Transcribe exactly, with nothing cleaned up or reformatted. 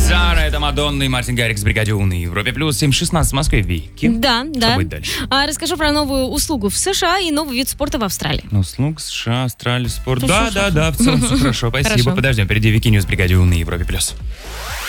Зара, это Мадонна и Мартин Гаррикс в бригаде У на Европе плюс семь шестнадцать в Москве. Вики. Да, да. Что будет дальше? А, расскажу про новую услугу в США и новый вид спорта в Австралии. Услуг США, Австралия, спорт. Ну, Да, шо, да, шо, да, в целом все хорошо. Спасибо. Хорошо. Подождем, впереди Вики Ньюс в бригаде У на Европе плюс.